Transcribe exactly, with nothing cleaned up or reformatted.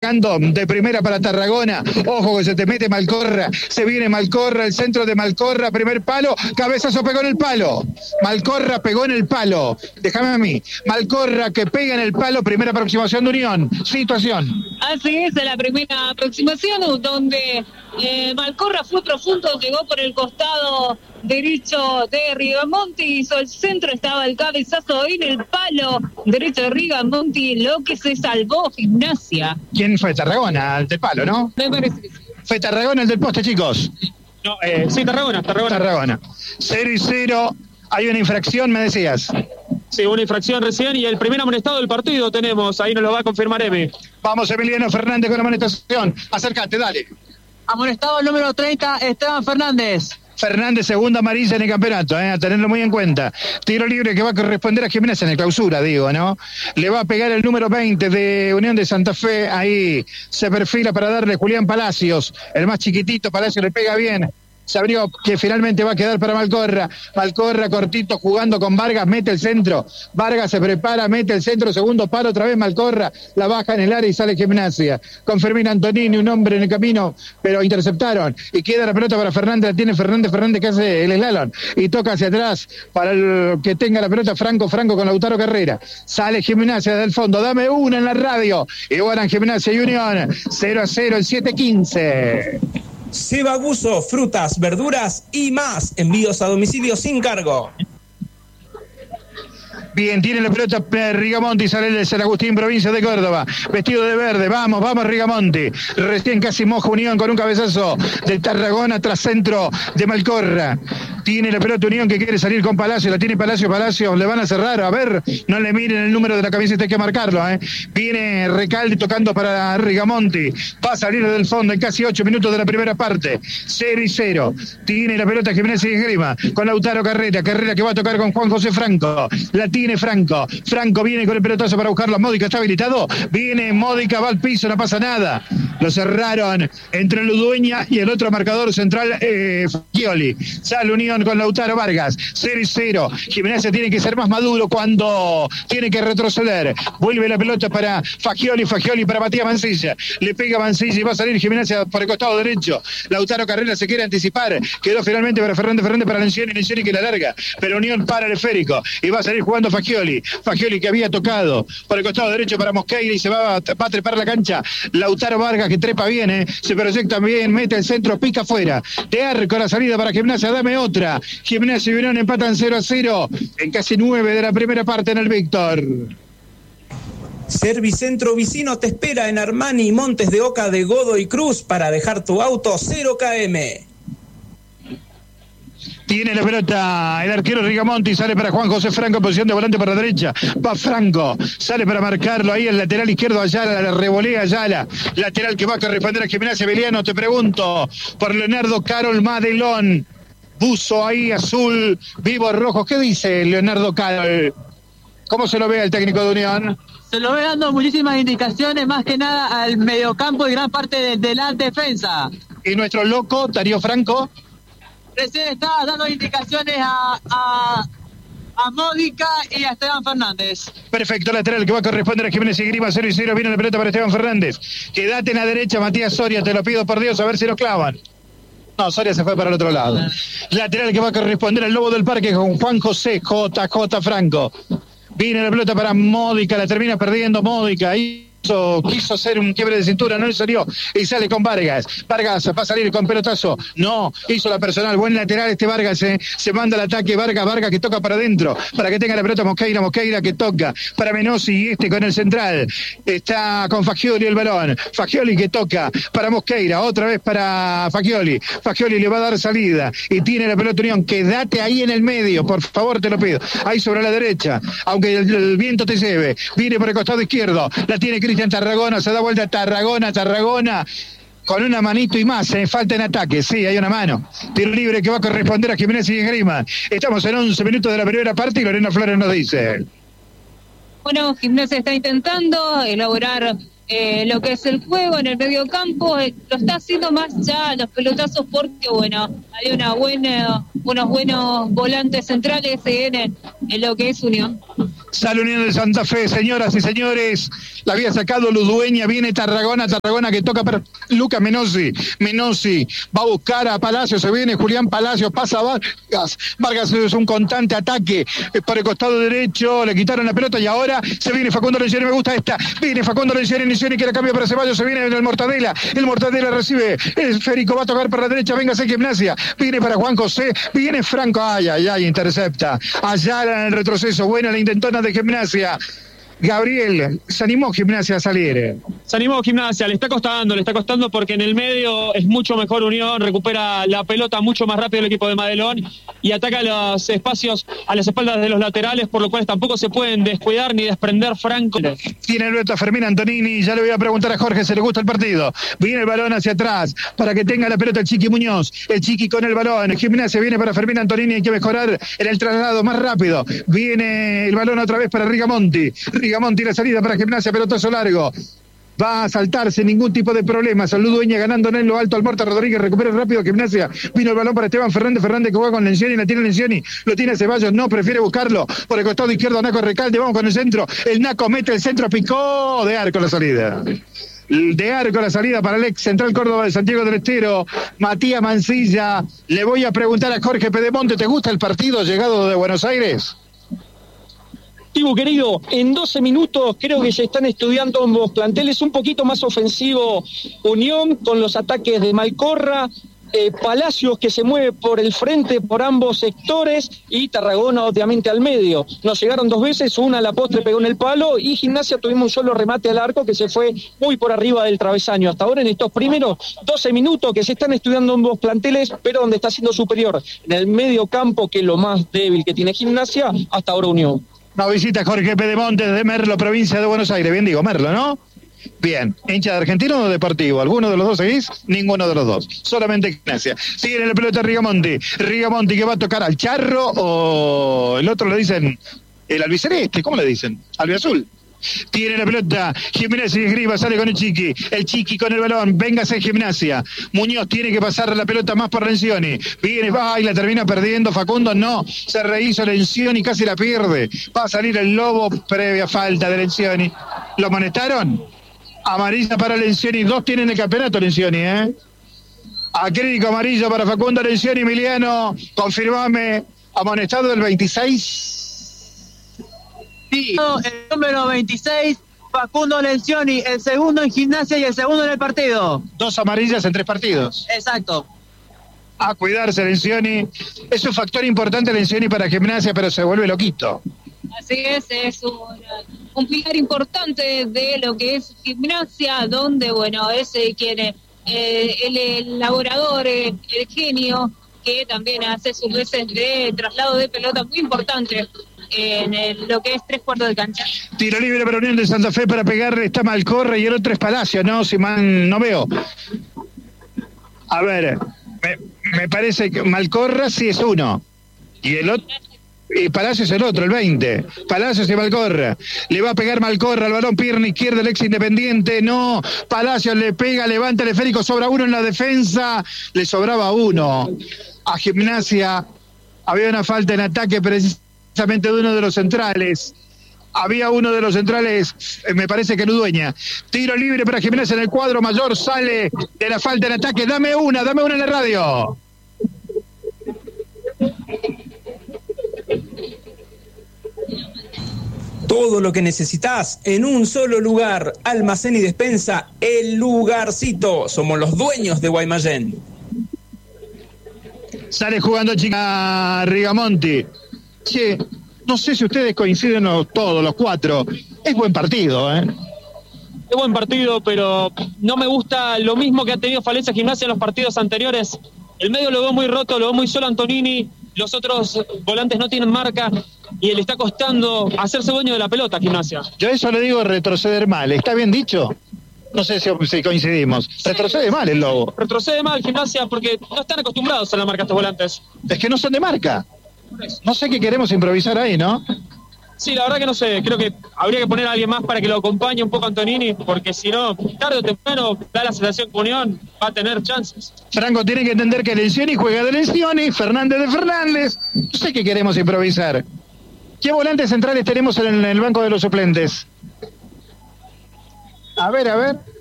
tocando de primera para Tarragona. Ojo que se te mete Malcorra. Se viene Malcorra, el centro de Malcorra, primer palo. Cabezazo pegó en el palo. Malcorra pegó en el palo. Déjame a mí. Malcorra que pega en el palo. Primera aproximación de Unión. Situación. Así es, la primera aproximación donde eh, Malcorra fue profundo, llegó por el costado derecho de Rigamonti, hizo el centro, estaba el cabezazo en el palo derecho de Rigamonti, lo que se salvó Gimnasia. ¿Quién fue? Tarragona, el del palo, ¿no? Me parece que sí. Fue Tarragona el del poste, chicos. No, eh, sí, Tarragona, Tarragona. Tarragona. Cero y cero. Hay una infracción, me decías. Sí, una infracción recién y el primer amonestado del partido tenemos, ahí nos lo va a confirmar Emi. Vamos, Emiliano Fernández con la amonestación. Acércate, dale. Amonestado el número treinta, Esteban Fernández. Fernández, segunda amarilla en el campeonato, eh, a tenerlo muy en cuenta. Tiro libre que va a corresponder a Jiménez en el clausura, digo, ¿no? Le va a pegar el número veinte de Unión de Santa Fe, ahí se perfila para darle Julián Palacios, el más chiquitito, Palacios le pega bien. Se abrió que finalmente va a quedar para Malcorra. Malcorra cortito jugando con Vargas, mete el centro. Vargas se prepara, mete el centro, segundo palo, otra vez Malcorra. La baja en el área y sale Gimnasia. Con Fermín Antonini, un hombre en el camino, pero interceptaron. Y queda la pelota para Fernández, la tiene Fernández, Fernández que hace el slalom. Y toca hacia atrás para el que tenga la pelota Franco, Franco con Lautaro Carrera. Sale Gimnasia desde el fondo, dame una en la radio. Y bueno, Gimnasia y Unión, cero a cero, el siete quince. Seba Guso, frutas, verduras y más. Envíos a domicilio sin cargo. Bien, tiene la pelota Rigamonti, sale de San Agustín, provincia de Córdoba, vestido de verde, vamos, vamos Rigamonti, recién casi moja Unión con un cabezazo de Tarragona tras centro de Malcorra. Tiene la pelota Unión que quiere salir con Palacio, la tiene Palacio, Palacio, le van a cerrar, a ver, no le miren el número de la camiseta, hay que marcarlo, ¿eh? Viene Recalde tocando para Rigamonti, va a salir del fondo en casi ocho minutos de la primera parte, cero y cero, tiene la pelota Jiménez y Esgrima, con Lautaro Carrera, Carrera que va a tocar con Juan José Franco, la tiene Franco, Franco viene con el pelotazo para buscarlo, Módica está habilitado, viene Módica, va al piso, no pasa nada, lo cerraron entre Ludueña y el otro marcador central, eh, Fagioli, sale Unión con Lautaro Vargas, cero y cero, Gimnasia tiene que ser más maduro cuando tiene que retroceder, vuelve la pelota para Fagioli, Fagioli para Matías Mancilla, le pega Mancilla y va a salir Gimnasia por el costado derecho, Lautaro Carrera se quiere anticipar, quedó finalmente para Fernández, Fernández para Lencioni, Lencioni que la larga, pero Unión para el esférico, y va a salir jugando Fagioli, Fagioli que había tocado por el costado derecho para Mosqueira y se va a, va a trepar la cancha, Lautaro Vargas que trepa bien, eh, se proyecta bien, mete el centro, pica afuera, de arco la salida para Gimnasia, dame otra, Gimnasia y Unión empatan cero a cero en casi nueve de la primera parte en el Víctor. Servicentro Vicino te espera en Armani, Montes de Oca, de Godoy Cruz para dejar tu auto cero kilómetros. Tiene la pelota el arquero Rigamonti, sale para Juan José Franco, posición de volante para la derecha, va Franco, sale para marcarlo ahí el lateral izquierdo Ayala, la revolea Ayala, lateral que va a corresponder a Gimnasia. Beliano, te pregunto por Leonardo Carol Madelón, buzo ahí azul, vivo rojo, ¿qué dice Leonardo Carol? ¿Cómo se lo ve el técnico de Unión? Se lo ve dando muchísimas indicaciones, más que nada al mediocampo y gran parte de, de la defensa. ¿Y nuestro loco, Darío Franco? Recién estaba dando indicaciones a, a, a Módica y a Esteban Fernández. Perfecto, lateral que va a corresponder a Jiménez y Grima, cero y cero, viene la pelota para Esteban Fernández. Quédate en la derecha, Matías Soria, te lo pido por Dios, a ver si lo clavan. No, Soria se fue para el otro lado. Lateral que va a corresponder al Lobo del Parque con Juan José J J Franco. Viene la pelota para Módica, la termina perdiendo Módica. Ahí quiso, quiso hacer un quiebre de cintura, no le salió y sale con Vargas. Vargas va a salir con pelotazo. No, hizo la personal. Buen lateral este Vargas, eh. Se manda el ataque. Vargas, Vargas que toca para adentro. Para que tenga la pelota Mosqueira, Mosqueira que toca para Menossi y este con el central. Está con Fagioli el balón. Fagioli que toca para Mosqueira. Otra vez para Fagioli. Fagioli le va a dar salida y tiene la pelota Unión. Quédate ahí en el medio, por favor, te lo pido. Ahí sobre la derecha. Aunque el, el viento te lleve. Viene por el costado izquierdo. La tiene Cristian Tarragona, se da vuelta Tarragona, Tarragona, con una manito y más, eh, falta en ataque, sí, hay una mano. Tiro libre que va a corresponder a Jiménez y Esgrima. Estamos en once minutos de la primera parte y Lorena Flores nos dice. Bueno, Gimnasia está intentando elaborar eh, lo que es el juego en el medio campo, eh, lo está haciendo más ya los pelotazos porque, bueno, hay una buena, unos buenos volantes centrales en, en lo que es Unión. Sale Unión de Santa Fe, señoras y señores. La había sacado Ludueña, viene Tarragona, Tarragona que toca para Luca Menossi. Menossi va a buscar a Palacios, se viene Julián Palacios, pasa a Vargas. Vargas es un constante ataque por el costado derecho, le quitaron la pelota y ahora se viene Facundo Lencioni, me gusta esta. Viene Facundo Lencioni, Lencioni que la cambia para Ceballos, se viene el Mortadela. El Mortadela recibe, el Férico va a tocar para la derecha, venga a hacer Gimnasia. Viene para Juan José, viene Franco, ay, ay, ay, intercepta. Allá en el retroceso, buena la intentona de Gimnasia. Gabriel, se animó Gimnasia a salir. Se animó Gimnasia, le está costando, le está costando porque en el medio es mucho mejor Unión, recupera la pelota mucho más rápido el equipo de Madelón y ataca los espacios a las espaldas de los laterales, por lo cual tampoco se pueden descuidar ni desprender Franco. Tiene el reto a Fermín Antonini, ya le voy a preguntar a Jorge si le gusta el partido. Viene el balón hacia atrás para que tenga la pelota el Chiqui Muñoz, el Chiqui con el balón, Gimnasia viene para Fermín Antonini, hay que mejorar en el traslado más rápido. Viene el balón otra vez para Rigamonti. Rigamonti la salida para Gimnasia, pelotazo largo. Va a saltar sin ningún tipo de problemas. Ludueña ganando en lo alto al Morta Rodríguez. Recupera rápido Gimnasia. Vino el balón para Esteban Fernández. Fernández que juega con Lencioni. La tiene Lencioni. Lo tiene Ceballos. No, prefiere buscarlo por el costado izquierdo. Naco Recalde. Vamos con el centro. El Naco mete el centro. Picó de arco la salida. De arco la salida para el ex Central Córdoba de Santiago del Estero, Matías Mancilla. Le voy a preguntar a Jorge Pedemonte, ¿te gusta el partido llegado de Buenos Aires? Tibu, querido, en doce minutos creo que se están estudiando ambos planteles, un poquito más ofensivo Unión con los ataques de Malcorra, eh, Palacios que se mueve por el frente por ambos sectores y Tarragona obviamente al medio. Nos llegaron dos veces, una a la postre pegó en el palo y Gimnasia tuvimos un solo remate al arco que se fue muy por arriba del travesaño. Hasta ahora en estos primeros doce minutos que se están estudiando ambos planteles, pero donde está siendo superior en el medio campo, que es lo más débil que tiene Gimnasia, hasta ahora Unión. Nos visita Jorge Pedemonte de Merlo, provincia de Buenos Aires. Bien digo, Merlo, ¿no? Bien. ¿Hincha de Argentino o Deportivo? ¿Alguno de los dos seguís? Ninguno de los dos. Solamente Gimnasia. Sigue en la pelota Rigamonti. Rigamonti que va a tocar al Charro o el otro le dicen el albiceleste. ¿Cómo le dicen? Albiazul. Tiene la pelota Gimnasia y Esgrima, sale con el Chiqui, el Chiqui con el balón, véngase Gimnasia. Muñoz tiene que pasar la pelota más por Lencioni, viene, va y la termina perdiendo Facundo, no, se rehizo Lencioni, casi la pierde, va a salir el Lobo previa falta de Lencioni. ¿Lo amonestaron? Amarilla para Lencioni, dos tienen el campeonato Lencioni, ¿eh? Acrílico amarillo para Facundo Lencioni. Emiliano, confirmame, amonestado del veintiséis. Sí, el número veintiséis, Facundo Lencioni, el segundo en Gimnasia y el segundo en el partido. Dos amarillas en tres partidos. Exacto. A cuidarse Lencioni. Es un factor importante Lencioni para Gimnasia, pero se vuelve loquito. Así es, es un, un pilar importante de lo que es Gimnasia, donde, bueno, es eh, quien eh, el elaborador, eh, el genio, que también hace sus veces de traslado de pelota muy importante en el, lo que es tres cuartos de cancha. Tiro libre para Unión de Santa Fe para pegarle, está Malcorra y el otro es Palacio, ¿no? Si man, no veo. A ver, me, me parece que Malcorra sí es uno. Y el otro, y Palacio es el otro, el veinte. Palacios y Malcorra. Le va a pegar Malcorra al balón, pierna izquierda, el ex Independiente. No, Palacios le pega, levanta el esférico, sobra uno en la defensa. Le sobraba uno. A Gimnasia había una falta en ataque precisamente de uno de los centrales. Había uno de los centrales, eh, me parece que Ludueña. Tiro libre para Gimnasia en el cuadro mayor, sale de la falta en ataque. Dame una, dame una en la radio. Todo lo que necesitas en un solo lugar. Almacén y despensa, El Lugarcito. Somos los dueños de Guaymallén. Sale jugando chica Rigamonti. Che, no sé si ustedes coinciden todos, los cuatro. Es buen partido, ¿eh? Es buen partido, pero no me gusta lo mismo que ha tenido falencia Gimnasia en los partidos anteriores. El medio lo veo muy roto, lo veo muy solo Antonini. Los otros volantes no tienen marca y le está costando hacerse dueño de la pelota Gimnasia. Yo eso le digo retroceder mal. ¿Está bien dicho? No sé si, si coincidimos. Retrocede sí, mal el Lobo. Retrocede mal Gimnasia porque no están acostumbrados a la marca estos volantes. Es que no son de marca. No sé qué queremos improvisar ahí, ¿no? Sí, la verdad que no sé. Creo que habría que poner a alguien más para que lo acompañe un poco a Antonini, porque si no, tarde o temprano, da la sensación que Unión va a tener chances. Franco tiene que entender que Lencioni juega de Lencioni, Fernández de Fernández. No sé qué queremos improvisar. ¿Qué volantes centrales tenemos en el banco de los suplentes? A ver, a ver.